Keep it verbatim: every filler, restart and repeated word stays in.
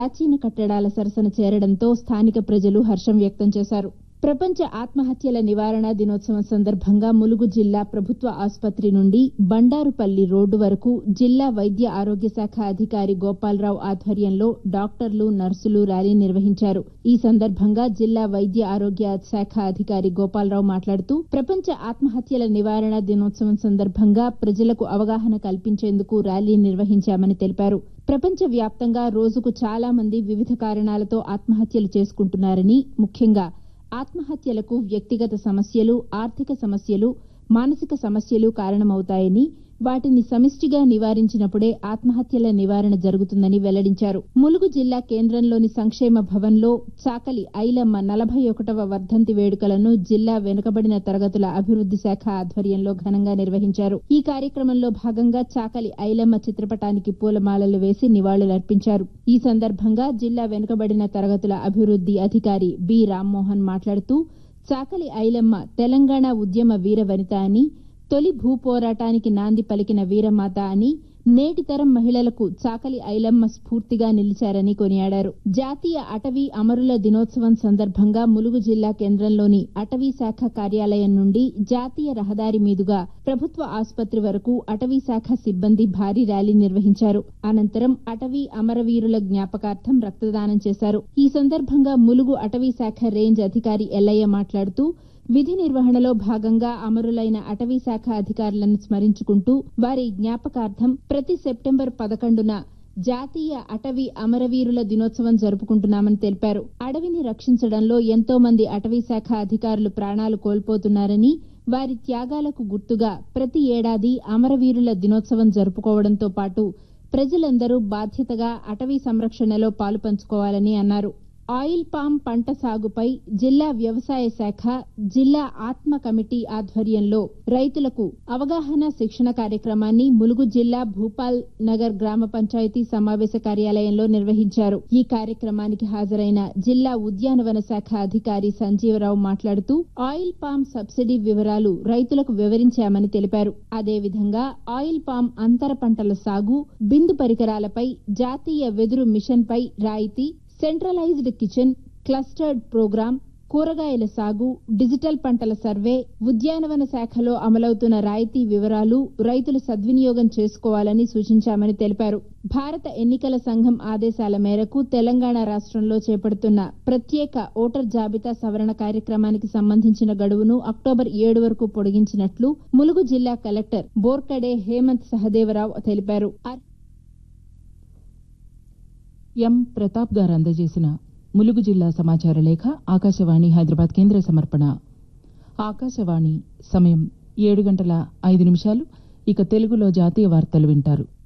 ప్రాచీన కట్టడాల సరసన చేరడంతో స్థానిక ప్రజలు హర్షం వ్యక్తం చేశారు. ప్రపంచ ఆత్మహత్యల నివారణ దినోత్సవం సందర్భంగా ములుగు జిల్లా ప్రభుత్వ ఆసుపత్రి నుండి బండారుపల్లి రోడ్డు వరకు జిల్లా వైద్య ఆరోగ్య శాఖ అధికారి గోపాలరావు ఆధ్వర్యంలో డాక్టర్లు, నర్సులు ర్యాలీ నిర్వహించారు. ఈ సందర్భంగా జిల్లా వైద్య ఆరోగ్య శాఖ అధికారి గోపాలరావు మాట్లాడుతూ ప్రపంచ ఆత్మహత్యల నివారణ దినోత్సవం సందర్భంగా ప్రజలకు అవగాహన కల్పించేందుకు ర్యాలీ నిర్వహించామని తెలిపారు. ప్రపంచ వ్యాప్తంగా రోజుకు చాలా మంది వివిధ కారణాలతో ఆత్మహత్యలు చేసుకుంటున్నారని, ముఖ్యంగా ఆత్మహత్యలకు వ్యక్తిగత సమస్యలు, ఆర్థిక సమస్యలు, మానసిక సమస్యలు కారణమవుతాయని, వాటిని సమిష్టిగా నివారించినప్పుడే ఆత్మహత్యల నివారణ జరుగుతుందని వెల్లడించారు. ములుగు జిల్లా కేంద్రంలోని సంక్షేమ భవన్లో చాకలి ఐలమ్మ నలభై ఒకటవ వర్ధంతి వేడుకలను జిల్లా వెనుకబడిన తరగతుల అభివృద్ది శాఖ ఆధ్వర్యంలో ఘనంగా నిర్వహించారు. ఈ కార్యక్రమంలో భాగంగా చాకలి ఐలమ్మ చిత్రపటానికి పూలమాలలు వేసి నివాళులర్పించారు. ఈ సందర్భంగా జిల్లా వెనుకబడిన తరగతుల అభివృద్ది అధికారి బి రామ్మోహన్ మాట్లాడుతూ చాకలి ఐలమ్మ తెలంగాణ ఉద్యమ వీర వనిత అని, తొలి భూ పోరాటానికి నాంది పలికిన వీరమాత అని, నేటి తరం మహిళలకు చాకలి ఐలమ్మ స్ఫూర్తిగా నిలిచారని కొనియాడారు. జాతీయ అటవీ అమరుల దినోత్సవం సందర్భంగా ములుగు జిల్లా కేంద్రంలోని అటవీ శాఖ కార్యాలయం నుండి జాతీయ రహదారి మీదుగా ప్రభుత్వ ఆసుపత్రి వరకు అటవీ శాఖ సిబ్బంది భారీ ర్యాలీ నిర్వహించారు. అనంతరం అటవీ అమరవీరుల జ్ఞాపకార్థం రక్తదానం చేశారు. ఈ సందర్భంగా ములుగు అటవీ శాఖ రేంజ్ అధికారి ఎల్లయ్య మాట్లాడుతూ విధి నిర్వహణలో భాగంగా అమరులైన అటవీ శాఖ అధికారులను స్మరించుకుంటూ వారి జ్ఞాపకార్థం ప్రతి సెప్టెంబర్ పదకొండున జాతీయ అటవీ అమరవీరుల దినోత్సవం జరుపుకుంటున్నామని తెలిపారు. అడవిని రక్షించడంలో ఎంతో మంది అటవీ శాఖ అధికారులు ప్రాణాలు కోల్పోతున్నారని, వారి త్యాగాలకు గుర్తుగా ప్రతి ఏడాది అమరవీరుల దినోత్సవం జరుపుకోవడంతో పాటు ప్రజలందరూ బాధ్యతగా అటవీ సంరక్షణలో పాలుపంచుకోవాలని అన్నారు. ఆయిల్ పామ్ పంట సాగుపై జిల్లా వ్యవసాయ శాఖ, జిల్లా ఆత్మ కమిటీ ఆధ్వర్యంలో రైతులకు అవగాహన శిక్షణ కార్యక్రమాన్ని ములుగు జిల్లా భూపాల్ నగర్ గ్రామ పంచాయతీ సమావేశ కార్యాలయంలో నిర్వహించారు. ఈ కార్యక్రమానికి హాజరైన జిల్లా ఉద్యానవన శాఖ అధికారి సంజీవరావు మాట్లాడుతూ ఆయిల్ పామ్ సబ్సిడీ వివరాలు రైతులకు వివరించామని తెలిపారు. అదేవిధంగా ఆయిల్ పామ్ అంతర పంటల సాగు, బిందు పరికరాలపై జాతీయ వెదురు మిషన్ పై రాయితీ, సెంట్రలైజ్డ్ కిచెన్, క్లస్టర్డ్ ప్రోగ్రాం, కూరగాయల సాగు, డిజిటల్ పంటల సర్వే, ఉద్యానవన శాఖలో అమలవుతున్న రాయితీ వివరాలు రైతులు సద్వినియోగం చేసుకోవాలని సూచించామని తెలిపారు. భారత ఎన్నికల సంఘం ఆదేశాల మేరకు తెలంగాణ రాష్ట్రంలో చేపడుతున్న ప్రత్యేక ఓటర్ జాబితా సవరణ కార్యక్రమానికి సంబంధించిన గడువును అక్టోబర్ ఏడు వరకు పొడిగించినట్లు ములుగు జిల్లా కలెక్టర్ బోర్కడే హేమంత్ సహదేవరావు తెలిపారు. ఎం ప్రతాప్ గారు అందజేసిన ములుగు జిల్లా సమాచార లేఖ ఆకాశవాణి హైదరాబాద్ కేంద్ర సమర్పణ. ఆకాశవాణి సమయం ఏడు గంటల ఐదు నిమిషాలు. ఇక తెలుగులో జాతీయ వార్తలు వింటారు.